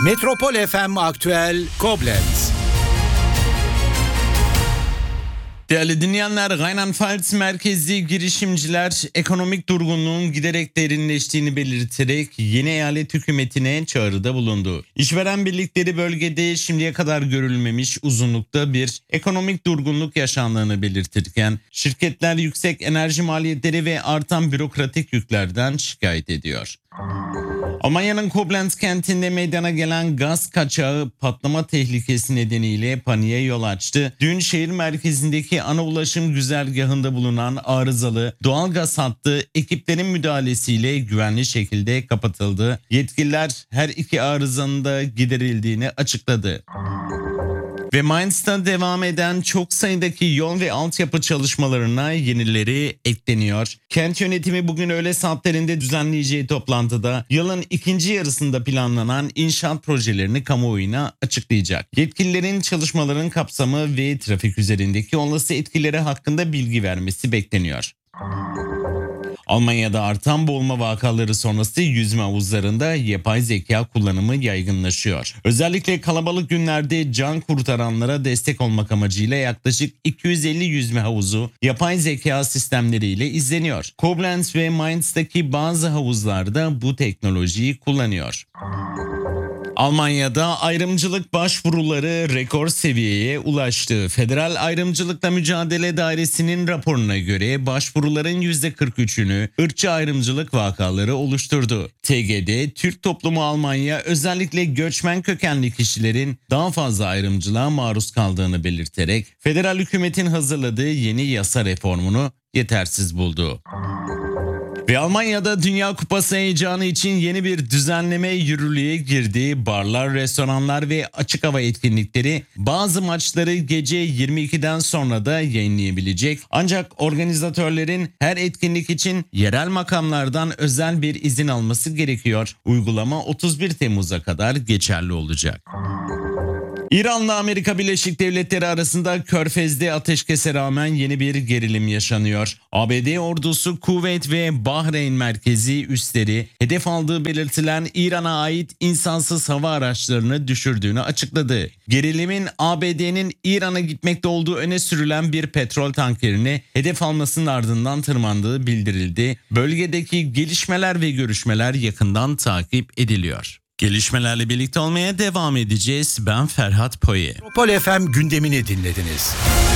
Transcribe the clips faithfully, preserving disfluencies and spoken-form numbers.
Metropol F M Aktüel Koblenz. Değerli dinleyenler, Rheinland-Pfalz merkezli girişimciler ekonomik durgunluğun giderek derinleştiğini belirterek yeni eyalet hükümetine çağrıda bulundu. İşveren birlikleri bölgede şimdiye kadar görülmemiş uzunlukta bir ekonomik durgunluk yaşandığını belirtirken şirketler yüksek enerji maliyetleri ve artan bürokratik yüklerden şikayet ediyor. Almanya'nın Koblenz kentinde meydana gelen gaz kaçağı patlama tehlikesi nedeniyle paniğe yol açtı. Dün şehir merkezindeki ana ulaşım güzergahında bulunan arızalı doğalgaz hattı ekiplerin müdahalesiyle güvenli şekilde kapatıldı. Yetkililer her iki arızanın da giderildiğini açıkladı. Ve Mainz'ta devam eden çok sayıdaki yol ve altyapı çalışmalarına yenileri ekleniyor. Kent yönetimi bugün öğle saatlerinde düzenleyeceği toplantıda yılın ikinci yarısında planlanan inşaat projelerini kamuoyuna açıklayacak. Yetkililerin çalışmaların kapsamı ve trafik üzerindeki olası etkileri hakkında bilgi vermesi bekleniyor. Almanya'da artan boğulma vakaları sonrası yüzme havuzlarında yapay zeka kullanımı yaygınlaşıyor. Özellikle kalabalık günlerde can kurtaranlara destek olmak amacıyla yaklaşık iki yüz elli yüzme havuzu yapay zeka sistemleriyle izleniyor. Koblenz ve Mainz'taki bazı havuzlarda bu teknolojiyi kullanıyor. Almanya'da ayrımcılık başvuruları rekor seviyeye ulaştı. Federal Ayrımcılıkla Mücadele Dairesi'nin raporuna göre başvuruların yüzde kırk üçünü ırkçı ayrımcılık vakaları oluşturdu. T G D, Türk Toplumu Almanya özellikle göçmen kökenli kişilerin daha fazla ayrımcılığa maruz kaldığını belirterek federal hükümetin hazırladığı yeni yasa reformunu yetersiz buldu. Ve Almanya'da Dünya Kupası heyecanı için yeni bir düzenleme yürürlüğe girdi. Barlar, restoranlar ve açık hava etkinlikleri bazı maçları gece yirmi ikiden sonra da yayınlayabilecek. Ancak organizatörlerin her etkinlik için yerel makamlardan özel bir izin alması gerekiyor. Uygulama otuz bir Temmuz'a kadar geçerli olacak. İran'la Amerika Birleşik Devletleri arasında Körfez'de ateşkese rağmen yeni bir gerilim yaşanıyor. A B D ordusu Kuveyt ve Bahreyn merkezi üsleri hedef aldığı belirtilen İran'a ait insansız hava araçlarını düşürdüğünü açıkladı. Gerilimin A B D'nin İran'a gitmekte olduğu öne sürülen bir petrol tankerini hedef almasının ardından tırmandığı bildirildi. Bölgedeki gelişmeler ve görüşmeler yakından takip ediliyor. Gelişmelerle birlikte olmaya devam edeceğiz. Ben Ferhat Poye. Metropol F M gündemini dinlediniz.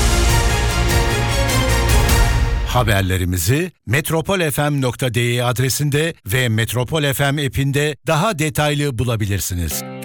Haberlerimizi metropol f m nokta d e adresinde ve Metropol F M app'inde daha detaylı bulabilirsiniz.